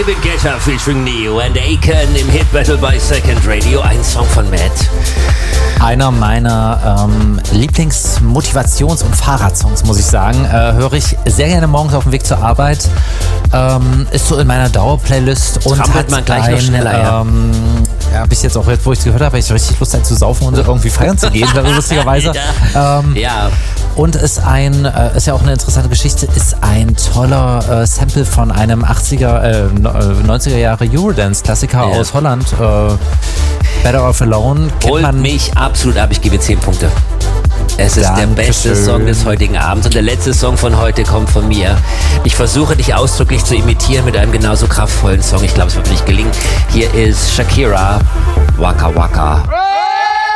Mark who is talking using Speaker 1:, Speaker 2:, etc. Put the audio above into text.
Speaker 1: David Guetta featuring Neo and Akon im Hit Battle bei Second Radio. Ein Song von Matt.
Speaker 2: Einer meiner Lieblingsmotivations- und Fahrradsongs, muss ich sagen. Höre ich sehr gerne morgens auf dem Weg zur Arbeit. Ist so in meiner Dauerplaylist. Und
Speaker 1: hat man gleich noch schneller, ja.
Speaker 2: Ja, bis jetzt auch, wo ich es gehört habe, habe ich richtig Lust, zu saufen und irgendwie feiern zu gehen, lustigerweise.
Speaker 1: Ja.
Speaker 2: Und ist ja auch eine interessante Geschichte, ist ein toller Sample von einem 90er Jahre Eurodance-Klassiker aus Holland. Better Off Alone.
Speaker 1: Holt mich absolut ab, ich gebe 10 Punkte. Es ist der beste Song des heutigen Abends und der letzte Song von heute kommt von mir. Ich versuche dich ausdrücklich zu imitieren mit einem genauso kraftvollen Song. Ich glaube, es wird mir nicht gelingen. Hier ist Shakira, Waka Waka.